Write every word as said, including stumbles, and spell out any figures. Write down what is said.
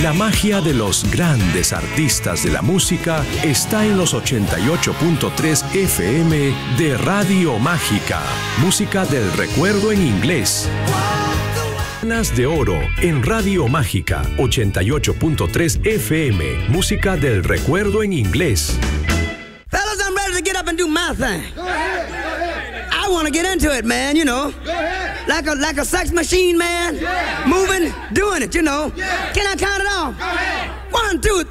La magia de los grandes artistas de la música está en los ochenta y ocho punto tres F M de Radio Mágica. Música del recuerdo en inglés. Ganas de Oro en Radio Mágica, ochenta y ocho punto tres F M. Música del recuerdo en inglés. Fellas, I'm ready to get up and do my thing. Go ahead, go ahead. I want to get into it, man, you know. Go ahead. Like a like a sex machine, man. Yeah. Moving, doing it, you know. Yeah. Can I count it off? Go ahead. One, two,